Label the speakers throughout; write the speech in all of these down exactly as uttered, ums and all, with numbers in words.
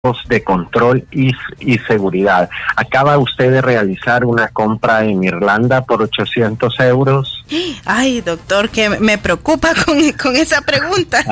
Speaker 1: de control y, y seguridad. Acaba usted de realizar una compra en Irlanda por ochocientos euros.
Speaker 2: Ay, doctor, que me preocupa con, con esa pregunta.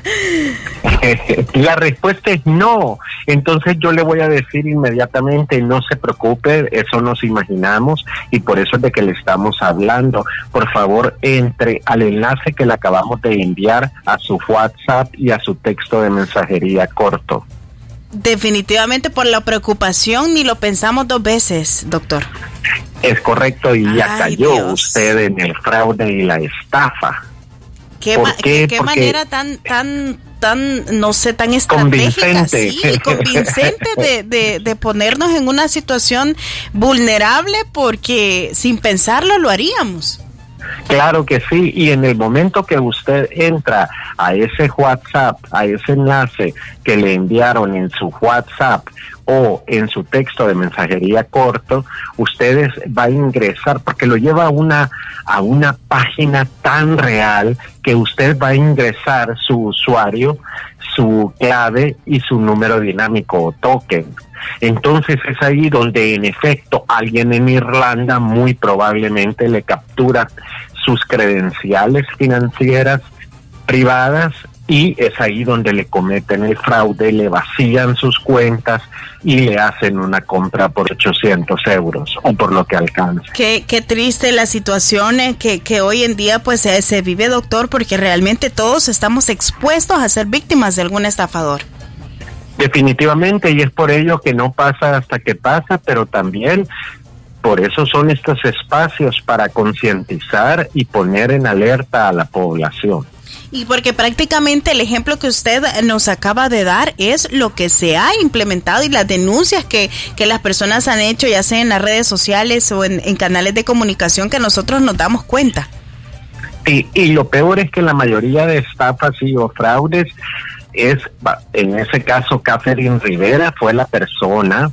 Speaker 1: La respuesta es no. Entonces yo le voy a decir inmediatamente, no se preocupe, eso nos imaginamos y por eso es de que le estamos hablando. Por favor, entre al enlace que le acabamos de enviar a su WhatsApp y a su texto de mensajería corto.
Speaker 2: Definitivamente por la preocupación ni lo pensamos dos veces, doctor.
Speaker 1: Es correcto, y ya
Speaker 2: Ay,
Speaker 1: cayó
Speaker 2: Dios.
Speaker 1: usted en el fraude y la estafa.
Speaker 2: ¿Qué,
Speaker 1: ¿Por
Speaker 2: ma-
Speaker 1: qué?
Speaker 2: qué, qué
Speaker 1: Porque
Speaker 2: manera tan, tan, tan, no sé, tan estratégica,
Speaker 1: convincente.
Speaker 2: sí, convincente de, de, de ponernos en una situación vulnerable, porque sin pensarlo lo haríamos.
Speaker 1: Claro que sí, y en el momento que usted entra a ese WhatsApp, a ese enlace que le enviaron en su WhatsApp o en su texto de mensajería corto, ustedes va a ingresar, porque lo lleva a una, a una página tan real que usted va a ingresar su usuario, su clave y su número dinámico o token. Entonces es ahí donde en efecto alguien en Irlanda muy probablemente le captura sus credenciales financieras privadas y es ahí donde le cometen el fraude, le vacían sus cuentas y le hacen una compra por ochocientos euros o por lo que alcance.
Speaker 2: Qué, qué triste la situación eh, que, que hoy en día pues se, se vive, doctor, porque realmente todos estamos expuestos a ser víctimas de algún estafador.
Speaker 1: Definitivamente, y es por ello que no pasa hasta que pasa, pero también por eso son estos espacios para concientizar y poner en alerta a la población.
Speaker 2: Y porque prácticamente el ejemplo que usted nos acaba de dar es lo que se ha implementado y las denuncias que, que las personas han hecho, ya sea en las redes sociales o en, en canales de comunicación, que nosotros nos damos cuenta.
Speaker 1: Y, y lo peor es que la mayoría de estafas y o fraudes es, en ese caso, Catherine Rivera fue la persona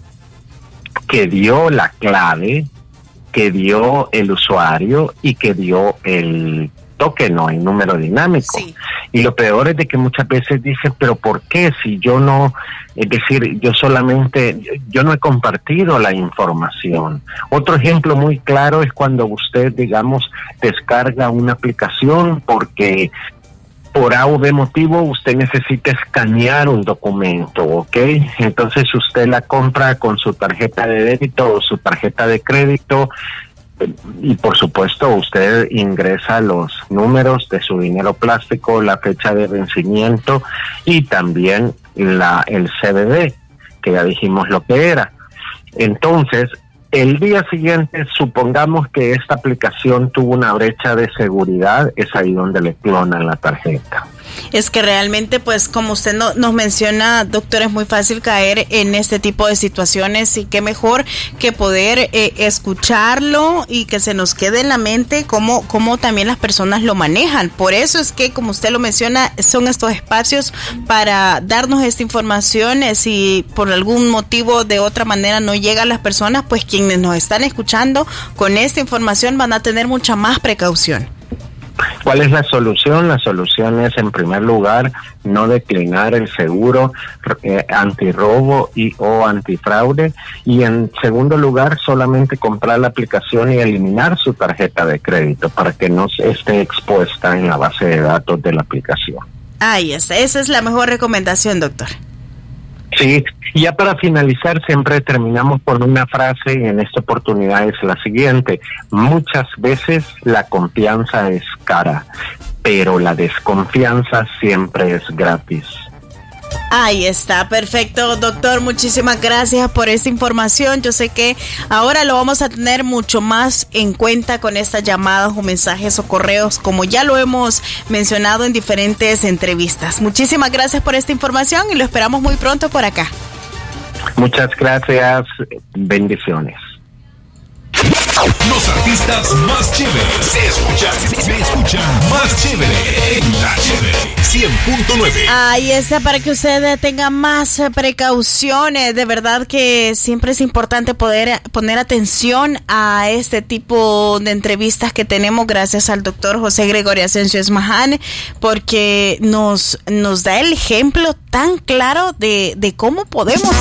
Speaker 1: que dio la clave, que dio el usuario y que dio el token o el número dinámico.
Speaker 2: Sí.
Speaker 1: Y lo peor es de que muchas veces dicen, pero ¿por qué? Si yo no, es decir, yo solamente, yo no he compartido la información. Otro ejemplo muy claro es cuando usted, digamos, descarga una aplicación porque por A o B motivo usted necesita escanear un documento, ¿ok? Entonces usted la compra con su tarjeta de débito o su tarjeta de crédito y por supuesto usted ingresa los números de su dinero plástico, la fecha de vencimiento y también la el C V V, que ya dijimos lo que era. Entonces, el día siguiente, supongamos que esta aplicación tuvo una brecha de seguridad, es ahí donde le clonan la tarjeta.
Speaker 2: Es que realmente, pues, como usted no, nos menciona, doctor, es muy fácil caer en este tipo de situaciones y qué mejor que poder eh, escucharlo y que se nos quede en la mente cómo, cómo también las personas lo manejan. Por eso es que, como usted lo menciona, son estos espacios para darnos esta información. Eh, si por algún motivo de otra manera no llega a las personas, pues quienes nos están escuchando con esta información van a tener mucha más precaución.
Speaker 1: ¿Cuál es la solución? La solución es, en primer lugar, no declinar el seguro eh, antirrobo y o antifraude, y en segundo lugar, solamente comprar la aplicación y eliminar su tarjeta de crédito para que no esté expuesta en la base de datos de la aplicación.
Speaker 2: Ahí está, esa es la mejor recomendación, doctor.
Speaker 1: Sí, y ya para finalizar siempre terminamos con una frase y en esta oportunidad es la siguiente: muchas veces la confianza es cara, pero la desconfianza siempre es gratis.
Speaker 2: Ahí está, perfecto, doctor, muchísimas gracias por esta información. Yo sé que ahora lo vamos a tener mucho más en cuenta con estas llamadas o mensajes o correos, como ya lo hemos mencionado en diferentes entrevistas. Muchísimas gracias por esta información y lo esperamos muy pronto por acá.
Speaker 1: Muchas gracias, bendiciones.
Speaker 3: Los artistas más chéveres se escuchan, se escuchan más chévere en La Chévere cien punto nueve.
Speaker 2: Ahí está, para que usted tenga más precauciones. De verdad que siempre es importante poder poner atención a este tipo de entrevistas que tenemos gracias al doctor José Gregorio Asensio Esmaján, porque nos, nos da el ejemplo tan claro de, de cómo podemos